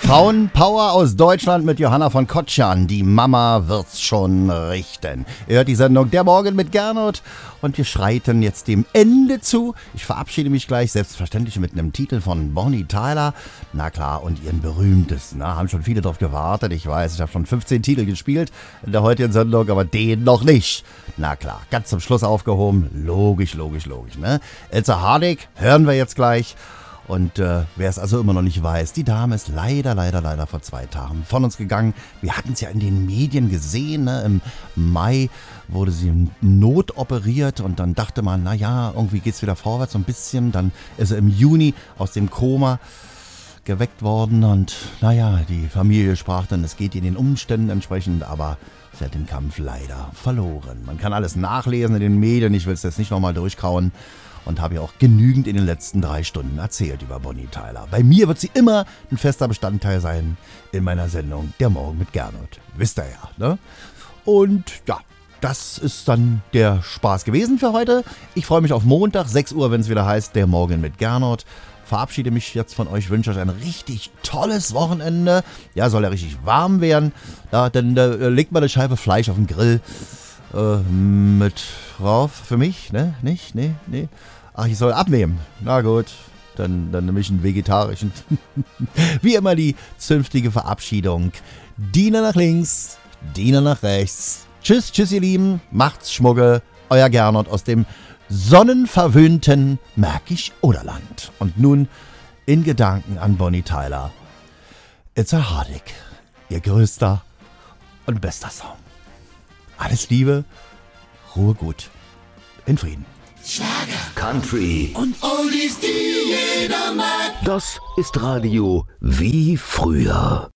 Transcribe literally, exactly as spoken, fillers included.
Frauenpower aus Deutschland mit Johanna von Kotschan. Die Mama wird's schon richten. Ihr hört die Sendung Der Morgen mit Gernot und wir schreiten jetzt dem Ende zu. Ich verabschiede mich gleich selbstverständlich mit einem Titel von Bonnie Tyler. Na klar, und ihren berühmtesten. Na, haben schon viele drauf gewartet. Ich weiß, ich habe schon fünfzehn Titel gespielt in der heutigen Sendung, aber den noch nicht. Na klar, ganz zum Schluss aufgehoben. Logisch, logisch, logisch. Ne? Ilse Harding hören wir jetzt gleich. Und äh, wer es also immer noch nicht weiß, die Dame ist leider, leider, leider vor zwei Tagen von uns gegangen. Wir hatten es ja in den Medien gesehen, ne? Im Mai wurde sie notoperiert und dann dachte man, naja, irgendwie geht es wieder vorwärts so ein bisschen. Dann ist sie im Juni aus dem Koma geweckt worden und naja, die Familie sprach dann, es geht ihr den Umständen entsprechend, aber sie hat den Kampf leider verloren. Man kann alles nachlesen in den Medien, ich will es jetzt nicht nochmal durchkauen. Und habe ja auch genügend in den letzten drei Stunden erzählt über Bonnie Tyler. Bei mir wird sie immer ein fester Bestandteil sein in meiner Sendung Der Morgen mit Gernot. Wisst ihr ja, ne? Und ja, das ist dann der Spaß gewesen für heute. Ich freue mich auf Montag, sechs Uhr, wenn es wieder heißt Der Morgen mit Gernot. Verabschiede mich jetzt von euch, wünsche euch ein richtig tolles Wochenende. Ja, soll ja richtig warm werden. Ja, dann äh, legt mal eine Scheibe Fleisch auf den Grill. Äh, mit drauf für mich, ne? Nicht? Nee, nee. Ach, ich soll abnehmen. Na gut, dann, dann nehme ich einen vegetarischen. Wie immer die zünftige Verabschiedung. Diener nach links, Diener nach rechts. Tschüss, tschüss ihr Lieben. Macht's Schmucke. Euer Gernot aus dem sonnenverwöhnten Märkisch-Oderland. Und nun in Gedanken an Bonnie Tyler. Ilse Harding, ihr größter und bester Song. Alles Liebe, Ruhe gut, in Frieden. Schlager, Country und Oldies, die jeder mag. Das ist Radio wie früher.